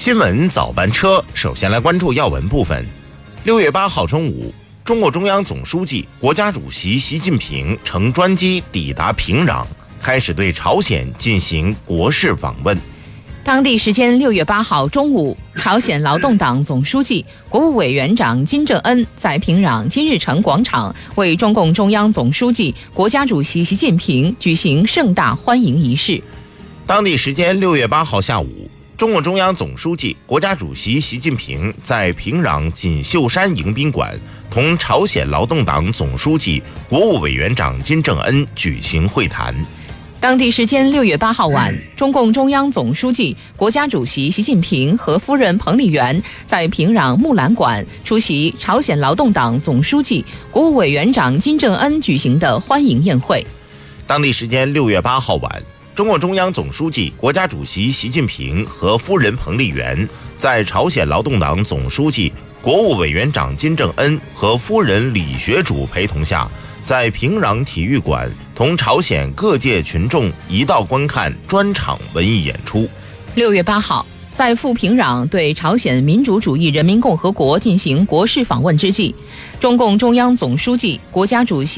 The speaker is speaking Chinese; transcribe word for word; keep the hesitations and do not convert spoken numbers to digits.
新闻早班车，首先来关注要闻部分。六月八号中午，中共中央总书记、国家主席习近平乘专机抵达平壤，开始对朝鲜进行国事访问。 当地时间六月八号中午，朝鲜劳动党总书记、国务委员长金正恩在平壤金日成广场为中共中央总书记、国家主席习近平举行盛大欢迎仪式。 当地时间六月八号下午，中共中央总书记、国家主席习近平在平壤锦绣山迎宾馆同朝鲜劳动党总书记、国务委员长金正恩举行会谈。 当地时间六月八号晚，中共中央总书记、国家主席习近平和夫人彭丽媛在平壤木兰馆出席朝鲜劳动党总书记、国务委员长金正恩举行的欢迎宴会。 当地时间六月八号晚，中共中央总书记、国家主席习近平和夫人彭丽媛在朝鲜劳动党总书记、国务委员长金正恩和夫人李学主陪同下，在平壤体育馆同朝鲜各界群众一道观看专场文艺演出。 六月八号，在赴平壤对朝鲜民主主义人民共和国进行国事访问之际，中共中央总书记、国家主席